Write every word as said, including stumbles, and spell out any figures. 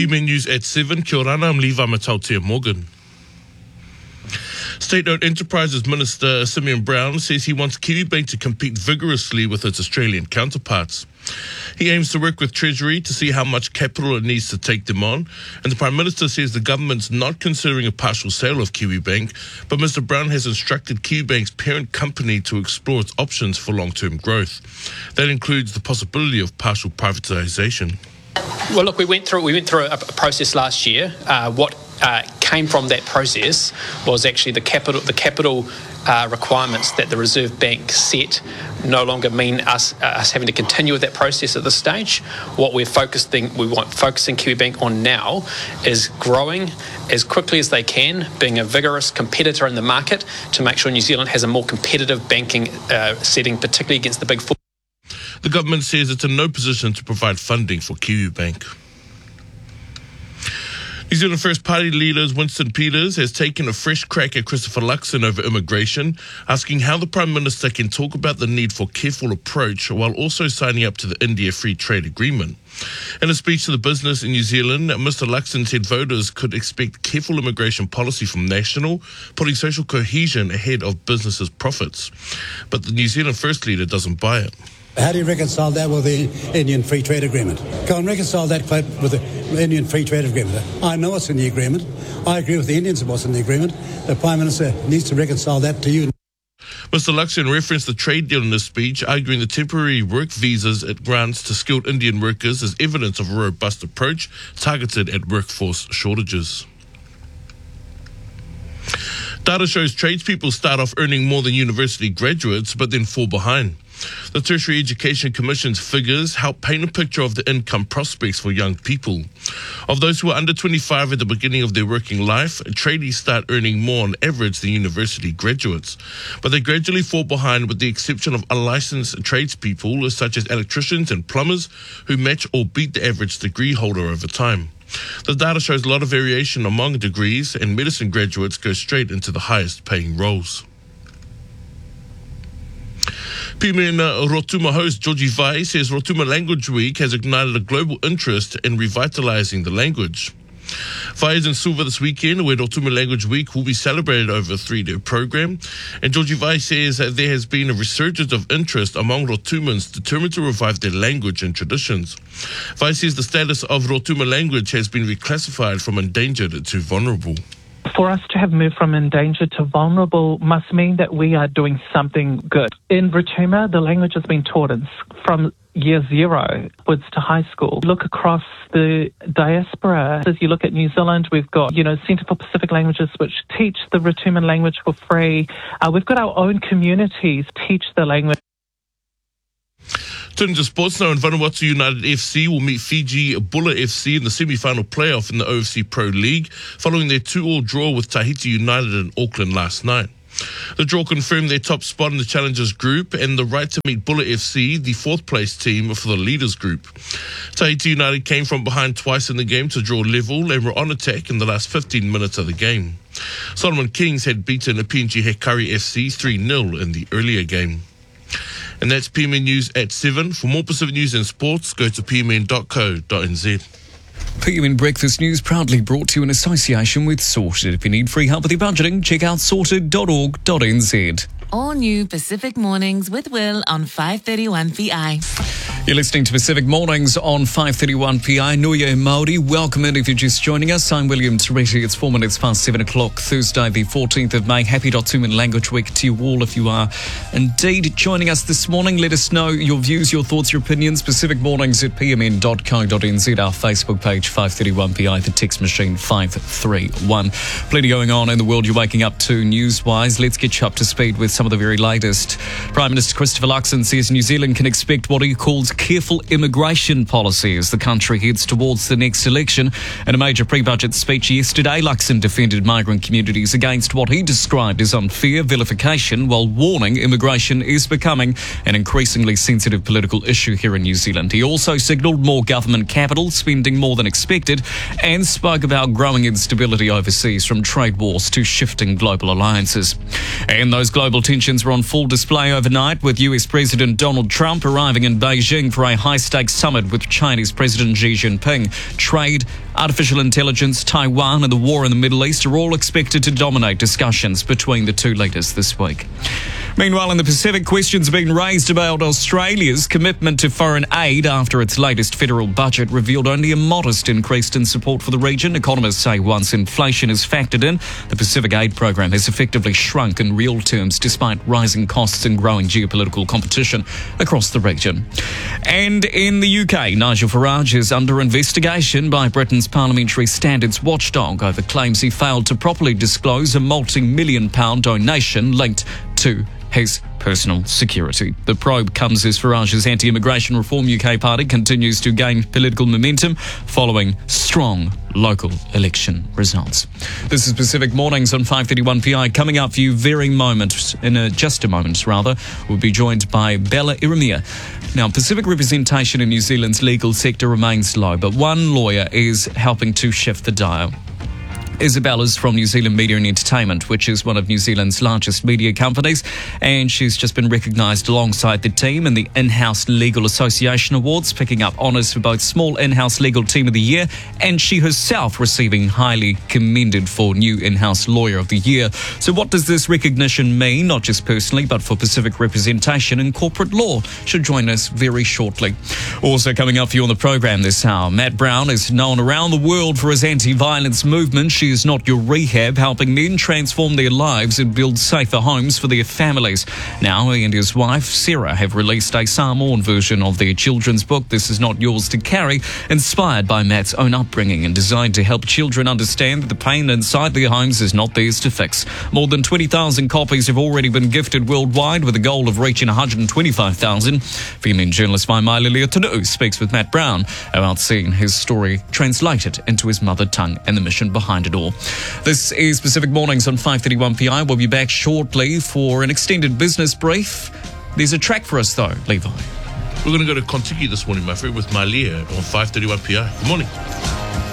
P M A News at seven. Kia ora, I'm Levi Matautia Morgan. State-owned Enterprises Minister Simeon Brown says he wants Kiwibank to compete vigorously with its Australian counterparts. He aims to work with Treasury to see how much capital it needs to take them on, and the Prime Minister says the government's not considering a partial sale of Kiwibank, but Mister Brown has instructed Kiwibank's parent company to explore its options for long-term growth. That includes the possibility of partial privatisation. Well, look, we went through we went through a, a process last year. Uh, what uh, came from that process was actually the capital the capital uh, requirements that the Reserve Bank set no longer mean us uh, us having to continue with that process at this stage. What we're focusing we want focusing Kiwibank on now is growing as quickly as they can, being a vigorous competitor in the market to make sure New Zealand has a more competitive banking uh, setting, particularly against the big four. The government says it's in no position to provide funding for Kiwibank. New Zealand First Party leader Winston Peters has taken a fresh crack at Christopher Luxon over immigration, asking how the Prime Minister can talk about the need for careful approach while also signing up to the India Free Trade Agreement. In a speech to the business in New Zealand, Mister Luxon said voters could expect careful immigration policy from National, putting social cohesion ahead of businesses' profits. But the New Zealand First leader doesn't buy it. How do you reconcile that with the Indian Free Trade Agreement? Go and reconcile that with the Indian Free Trade Agreement. I know it's in the agreement. I agree with the Indians about what's in the agreement. The Prime Minister needs to reconcile that to you. Mister Luxon referenced the trade deal in his speech, arguing the temporary work visas it grants to skilled Indian workers is evidence of a robust approach targeted at workforce shortages. Data shows tradespeople start off earning more than university graduates, but then fall behind. The Tertiary Education Commission's figures help paint a picture of the income prospects for young people. Of those who are under twenty-five at the beginning of their working life, tradies start earning more on average than university graduates. But they gradually fall behind with the exception of unlicensed tradespeople such as electricians and plumbers who match or beat the average degree holder over time. The data shows a lot of variation among degrees, and medicine graduates go straight into the highest paying roles. P M A Rotuma host Georgie Vai says Rotuma Language Week has ignited a global interest in revitalising the language. Vai is in Suva this weekend, where Rotuma Language Week will be celebrated over a three-day program. And Georgie Vai says that there has been a resurgence of interest among Rotumans determined to revive their language and traditions. Vai says the status of Rotuma language has been reclassified from endangered to vulnerable. For us to have moved from endangered to vulnerable must mean that we are doing something good. In Rotuma, the language has been taught in, from year zero upwards to high school. Look across the diaspora. As you look at New Zealand, we've got, you know, Centre for Pacific Languages, which teach the Rotuman language for free. Uh, we've got our own communities teach the language. Turning to sports now, and Vanuatu United F C will meet Fiji Bulla F C in the semi-final playoff in the O F C Pro League, following their two-all draw with Tahiti United in Auckland last night. The draw confirmed their top spot in the Challengers Group and the right to meet Bulla F C, the fourth-place team for the Leaders Group. Tahiti United came from behind twice in the game to draw level and were on attack in the last fifteen minutes of the game. Solomon Kings had beaten a P N G Hekari F C three nil in the earlier game. And that's P M N News at seven. For more Pacific news and sports, go to p m n dot co dot n z. P M N Breakfast News proudly brought to you in association with Sorted. If you need free help with your budgeting, check out sorted dot org dot n z. All new Pacific Mornings with Will on five thirty-one P I. You're listening to Pacific Mornings on five thirty-one P I. Nuya Māori, welcome in if you're just joining us. I'm William Toretti. It's four minutes past seven o'clock, Thursday the fourteenth of May. Happy Rotuman Language Week to you all if you are indeed joining us this morning. Let us know your views, your thoughts, your opinions. Pacific Mornings at p m n dot co dot n z. Our Facebook page, five thirty-one P I. The text machine, five three one. Plenty going on in the world you're waking up to news-wise. Let's get you up to speed with some of the very latest. Prime Minister Christopher Luxon says New Zealand can expect what he calls careful immigration policy as the country heads towards the next election. In a major pre-budget speech yesterday, Luxon defended migrant communities against what he described as unfair vilification, while warning immigration is becoming an increasingly sensitive political issue here in New Zealand. He also signalled more government capital spending more than expected and spoke about growing instability overseas, from trade wars to shifting global alliances. And those global tensions were on full display overnight, with U S President Donald Trump arriving in Beijing Beijing for a high-stakes summit with Chinese President Xi Jinping. Trade, artificial intelligence, Taiwan and the war in the Middle East are all expected to dominate discussions between the two leaders this week. Meanwhile, in the Pacific, questions are being raised about Australia's commitment to foreign aid after its latest federal budget revealed only a modest increase in support for the region. Economists say once inflation is factored in, the Pacific aid program has effectively shrunk in real terms despite rising costs and growing geopolitical competition across the region. And in the U K, Nigel Farage is under investigation by Britain's Parliamentary Standards Watchdog over claims he failed to properly disclose a multi-million pound donation linked to his personal security. The probe comes as Farage's anti-immigration reform U K party continues to gain political momentum following strong local election results. This is Pacific Mornings on five thirty-one P I. Coming up for you very moment, in a, just a moment rather, we'll be joined by Bella Irimia. Now, Pacific representation in New Zealand's legal sector remains low, but one lawyer is helping to shift the dial. Isabella's from New Zealand Media and Entertainment, which is one of New Zealand's largest media companies, and she's just been recognised alongside the team in the In-House Legal Association Awards, picking up honours for both Small In-House Legal Team of the Year and she herself receiving highly commended for New In-House Lawyer of the Year. So what does this recognition mean, not just personally, but for Pacific representation in corporate law? She'll join us very shortly. Also coming up for you on the program this hour, Matt Brown is known around the world for his anti-violence movement. She is Not Your Rehab, helping men transform their lives and build safer homes for their families. Now he and his wife, Sarah, have released a Samoan version of their children's book, This Is Not Yours to Carry, inspired by Matt's own upbringing and designed to help children understand that the pain inside their homes is not theirs to fix. More than twenty thousand copies have already been gifted worldwide, with a goal of reaching one hundred twenty-five thousand. Female journalist Maililia Tunu speaks with Matt Brown about seeing his story translated into his mother tongue and the mission behind it all. This is Pacific Mornings on five thirty-one P I. We'll be back shortly for an extended business brief. There's a track for us though, Levi. We're going to go to Kontiki this morning, my friend, with Malia on five thirty-one P I. Good morning.